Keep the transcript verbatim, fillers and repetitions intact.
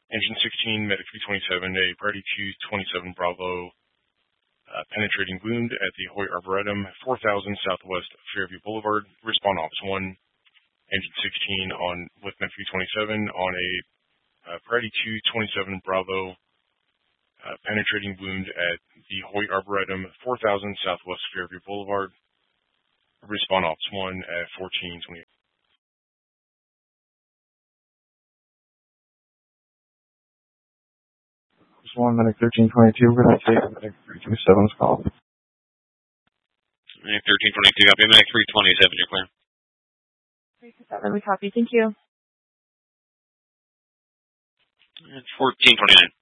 Engine sixteen, Medic three twenty-seven, a Priority two twenty-seven Bravo uh, penetrating wound at the Hoyt Arboretum, four thousand Southwest Fairview Boulevard. Respond Ops one. Engine sixteen on with Med three twenty-seven on a uh, Priority two twenty-seven Bravo uh, penetrating wound at the Hoyt Arboretum, four thousand Southwest Fairview Boulevard. Respond Ops one at fourteen twenty-eight. One Medic thirteen twenty-two. We're going to take Medic three twenty-seven's call. Medic thirteen twenty-two, copy. Medic three twenty-seven, you're clear. three twenty-seven, we copy. Thank you. It's fourteen twenty-nine.